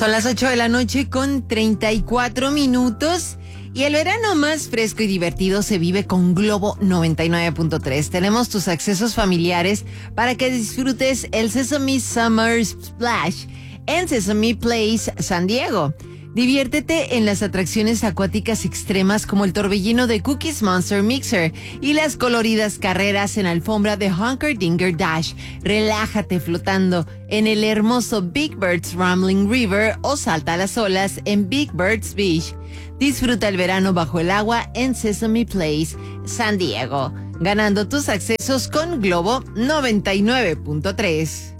Son las 8 de la noche con 34 minutos y el verano más fresco y divertido se vive con Globo 99.3. Tenemos tus accesos familiares para que disfrutes el Sesame Summer Splash en Sesame Place San Diego. Diviértete en las atracciones acuáticas extremas como el torbellino de Cookies Monster Mixer y las coloridas carreras en alfombra de Hunker Dinger Dash. Relájate flotando en el hermoso Big Bird's Rambling River o salta a las olas en Big Bird's Beach. Disfruta el verano bajo el agua en Sesame Place San Diego, ganando tus accesos con Globo 99.3.